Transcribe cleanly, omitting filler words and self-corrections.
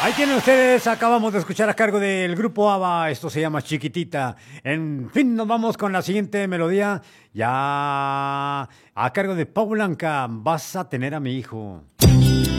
Ahí tienen ustedes, acabamos de escuchar a cargo del grupo ABBA, esto se llama Chiquitita. En fin, nos vamos con la siguiente melodía, ya a cargo de Pau Blanca, Vas a tener a mi hijo.